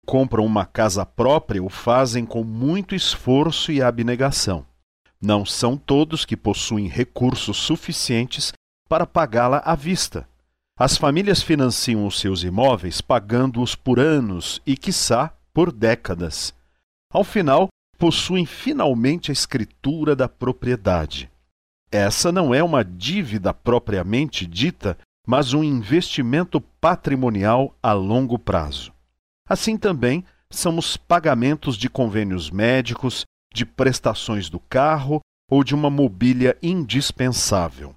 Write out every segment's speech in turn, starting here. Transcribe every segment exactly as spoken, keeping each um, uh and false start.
compram uma casa própria o fazem com muito esforço e abnegação. Não são todos que possuem recursos suficientes para pagá-la à vista. As famílias financiam os seus imóveis pagando-os por anos e, quiçá, por décadas. Ao final, possuem finalmente a escritura da propriedade. Essa não é uma dívida propriamente dita, mas um investimento patrimonial a longo prazo. Assim também são os pagamentos de convênios médicos, de prestações do carro ou de uma mobília indispensável.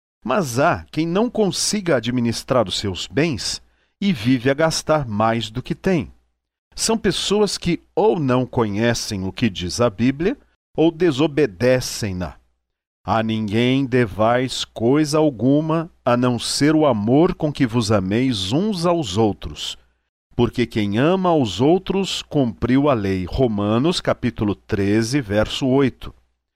Mas há quem não consiga administrar os seus bens e vive a gastar mais do que tem. São pessoas que ou não conhecem o que diz a Bíblia ou desobedecem-na. A ninguém devais coisa alguma, a não ser o amor com que vos ameis uns aos outros. Porque quem ama aos outros cumpriu a lei. Romanos, capítulo treze, verso oito.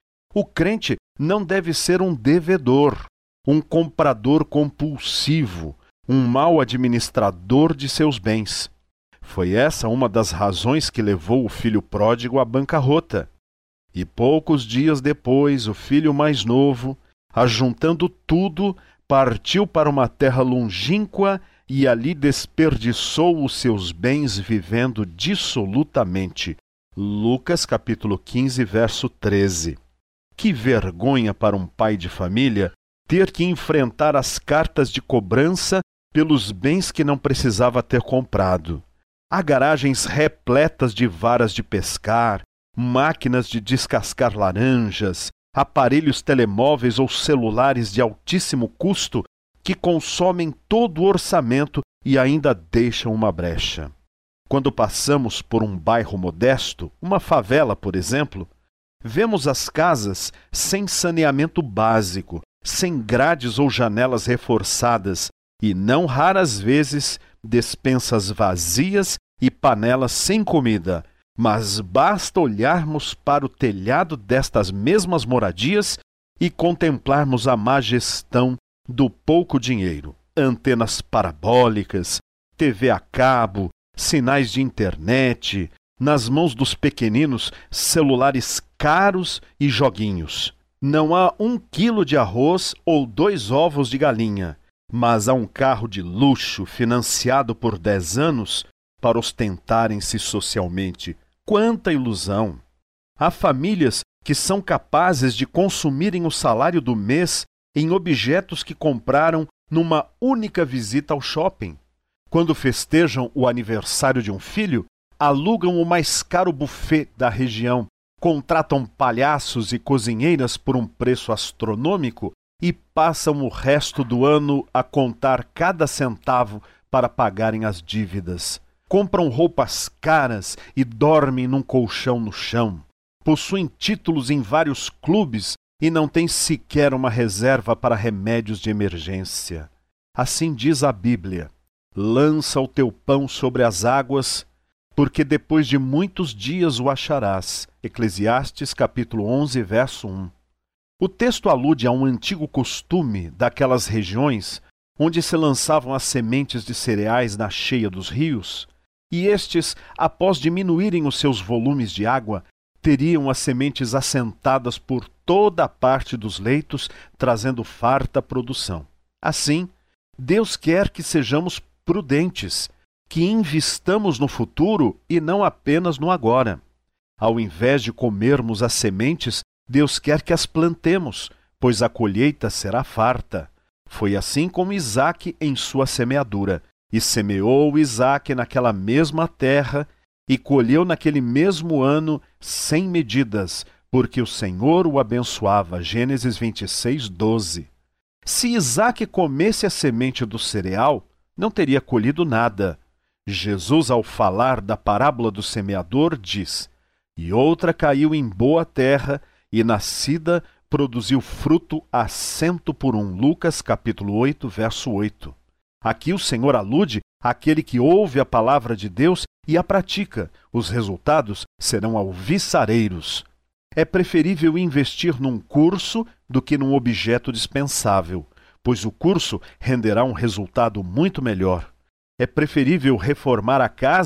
O crente não deve ser um devedor, um comprador compulsivo, um mau administrador de seus bens. Foi essa uma das razões que levou o filho pródigo à bancarrota. E poucos dias depois, o filho mais novo, ajuntando tudo, partiu para uma terra longínqua e ali desperdiçou os seus bens vivendo dissolutamente. Lucas capítulo quinze, verso treze. Que vergonha para um pai de família ter que enfrentar as cartas de cobrança pelos bens que não precisava ter comprado. Há garagens repletas de varas de pescar, máquinas de descascar laranjas, aparelhos telemóveis ou celulares de altíssimo custo que consomem todo o orçamento e ainda deixam uma brecha. Quando passamos por um bairro modesto, uma favela, por exemplo, vemos as casas sem saneamento básico, sem grades ou janelas reforçadas e, não raras vezes, despensas vazias e panelas sem comida. Mas basta olharmos para o telhado destas mesmas moradias e contemplarmos a má gestão do pouco dinheiro. Antenas parabólicas, T V a cabo, sinais de internet, nas mãos dos pequeninos, celulares caros e joguinhos. Não há um quilo de arroz ou dois ovos de galinha, mas há um carro de luxo financiado por dez anos para ostentarem-se socialmente. Quanta ilusão! Há famílias que são capazes de consumirem o salário do mês em objetos que compraram numa única visita ao shopping. Quando festejam o aniversário de um filho, alugam o mais caro buffet da região, contratam palhaços e cozinheiras por um preço astronômico e passam o resto do ano a contar cada centavo para pagarem as dívidas. Compram roupas caras e dormem num colchão no chão. Possuem títulos em vários clubes e não têm sequer uma reserva para remédios de emergência. Assim diz a Bíblia: lança o teu pão sobre as águas, porque depois de muitos dias o acharás. Eclesiastes capítulo onze, verso um. O texto alude a um antigo costume daquelas regiões onde se lançavam as sementes de cereais na cheia dos rios, e estes, após diminuírem os seus volumes de água, teriam as sementes assentadas por toda a parte dos leitos, trazendo farta produção. Assim, Deus quer que sejamos prudentes, que investamos no futuro e não apenas no agora. Ao invés de comermos as sementes, Deus quer que as plantemos, pois a colheita será farta. Foi assim com Isaque em sua semeadura. E semeou Isaque naquela mesma terra, e colheu naquele mesmo ano sem medidas, porque o Senhor o abençoava. Gênesis vinte e seis, doze. Se Isaque comesse a semente do cereal, não teria colhido nada. Jesus, ao falar da parábola do semeador, diz: e outra caiu em boa terra, e nascida produziu fruto a cento por um. Lucas capítulo oito, verso oito. Aqui o Senhor alude àquele que ouve a palavra de Deus e a pratica. Os resultados serão alviçareiros. É preferível investir num curso do que num objeto dispensável, pois o curso renderá um resultado muito melhor. É preferível reformar a casa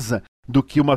do que uma